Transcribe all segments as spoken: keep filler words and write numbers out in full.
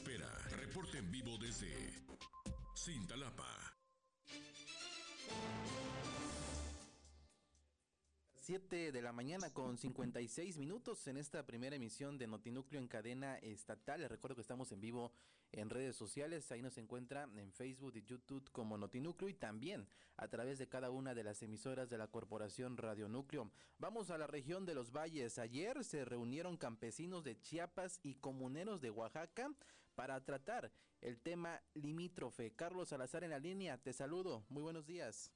espera. Reporte en vivo desde Cintalapa. siete de la mañana con cincuenta y seis minutos en esta primera emisión de Notinúcleo en cadena estatal. Les recuerdo que estamos en vivo en redes sociales. Ahí nos encuentra en Facebook y YouTube como Notinúcleo y también a través de cada una de las emisoras de la Corporación Radio Núcleo. Vamos a la región de los Valles. Ayer se reunieron campesinos de Chiapas y comuneros de Oaxaca para tratar el tema limítrofe. Carlos Salazar en la línea. Te saludo. Muy buenos días.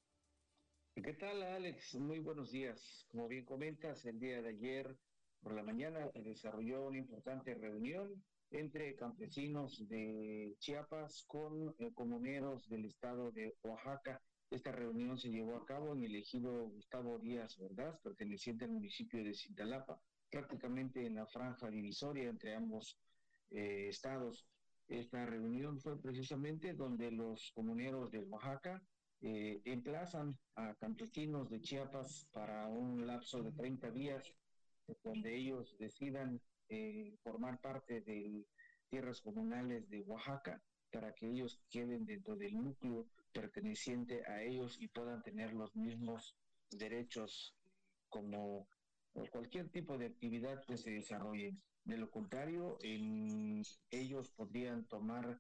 ¿Qué tal, Alex? Muy buenos días. Como bien comentas, el día de ayer por la mañana se desarrolló una importante reunión entre campesinos de Chiapas con eh, comuneros del estado de Oaxaca. Esta reunión se llevó a cabo en el ejido Gustavo Díaz Ordaz, perteneciente al municipio de Cintalapa, prácticamente en la franja divisoria entre ambos eh, estados. Esta reunión fue precisamente donde los comuneros de Oaxaca Eh, emplazan a campesinos de Chiapas para un lapso de treinta días, donde ellos decidan eh, formar parte de tierras comunales de Oaxaca, para que ellos queden dentro del núcleo perteneciente a ellos y puedan tener los mismos derechos como cualquier tipo de actividad que se desarrolle. De lo contrario, en, ellos podrían tomar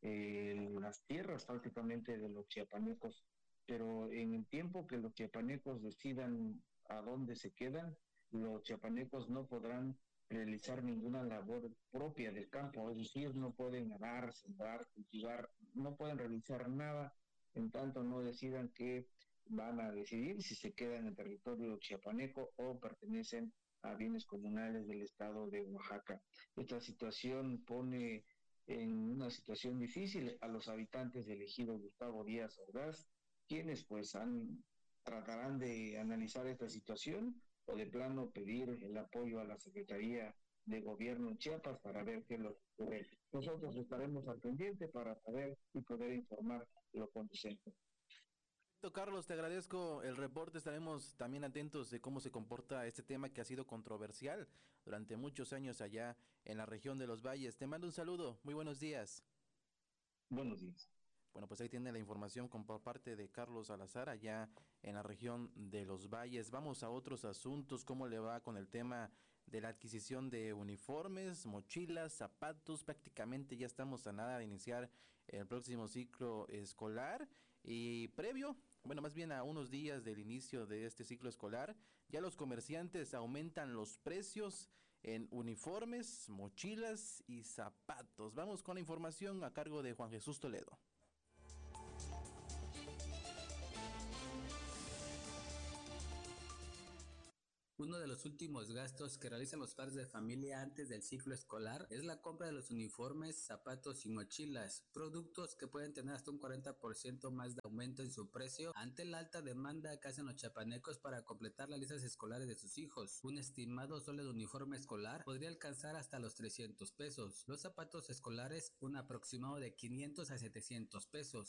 eh, las tierras prácticamente de los chiapanecos, pero en el tiempo que los chiapanecos decidan a dónde se quedan, los chiapanecos no podrán realizar ninguna labor propia del campo, es decir, no pueden arar, sembrar, cultivar, no pueden realizar nada en tanto no decidan que van a decidir si se quedan en el territorio chiapaneco o pertenecen a bienes comunales del estado de Oaxaca. Esta situación pone en una situación difícil a los habitantes del ejido Gustavo Díaz Ordaz, quienes pues han, tratarán de analizar esta situación o de plano pedir el apoyo a la Secretaría de Gobierno en Chiapas para ver qué es lo que ocurre. Nosotros estaremos al pendiente para saber y poder informar lo conducente. Carlos, te agradezco el reporte. Estaremos también atentos de cómo se comporta este tema que ha sido controversial durante muchos años allá en la región de los Valles. Te mando un saludo. Muy buenos días. Buenos días. Bueno, pues ahí tiene la información con, por parte de Carlos Salazar allá en la región de los Valles. Vamos a otros asuntos. ¿Cómo le va con el tema de la adquisición de uniformes, mochilas, zapatos? Prácticamente ya estamos a nada de iniciar el próximo ciclo escolar y previo, bueno, más bien a unos días del inicio de este ciclo escolar, ya los comerciantes aumentan los precios en uniformes, mochilas y zapatos. Vamos con la información a cargo de Juan Jesús Toledo. Uno de los últimos gastos que realizan los padres de familia antes del ciclo escolar es la compra de los uniformes, zapatos y mochilas, productos que pueden tener hasta un cuarenta por ciento más de aumento en su precio ante la alta demanda que hacen los chiapanecos para completar las listas escolares de sus hijos. Un estimado solo de uniforme escolar podría alcanzar hasta los trescientos pesos. Los zapatos escolares, un aproximado de quinientos a setecientos pesos.